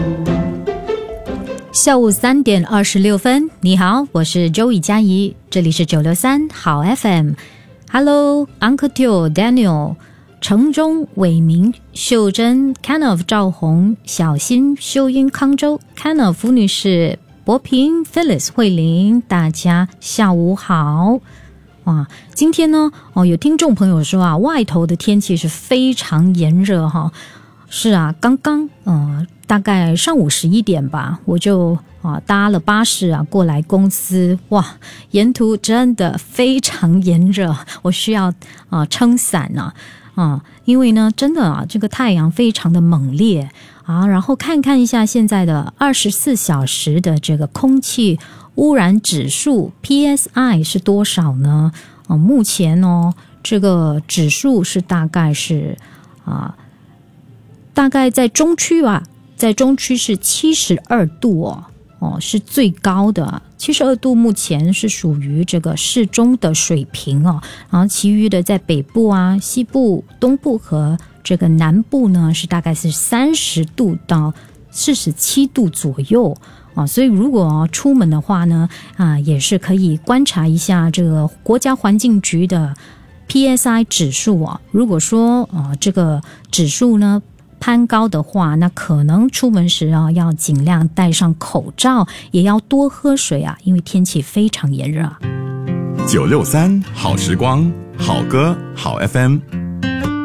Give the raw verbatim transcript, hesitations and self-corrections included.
下午三点二十六分，你好，我是周以佳怡，这里是九六三好 F M。Hello Uncle Teo Daniel， 程中、伟明、秀珍、Kenneth 赵红、小新、秀英、康州、Kenneth 福女士、博平、Phyllis 慧玲，大家下午好。哇，今天呢，哦，有听众朋友说啊，外头的天气是非常炎热哈。是啊，刚刚呃，大概上午十一点吧，我就啊搭了巴士啊过来公司，哇，沿途真的非常炎热，我需要啊撑伞啊啊，因为呢，真的啊，这个太阳非常的猛烈啊。然后看看一下现在的二十四小时的这个空气污染指数 P S I 是多少呢？啊，目前呢，这个指数是大概是啊。大概在中区吧，在中区是七十二度哦，哦是最高的，七十二度目前是属于这个适中的水平哦。然后其余的在北部啊、西部、东部和这个南部呢，是大概是三十度到四十七度左右啊。所以如果出门的话呢，啊也是可以观察一下这个国家环境局的 P S I 指数啊。如果说啊这个指数呢攀高的话，那可能出门时啊要尽量戴上口罩，也要多喝水啊，因为天气非常炎热。 九六三好时光，好歌好 F M。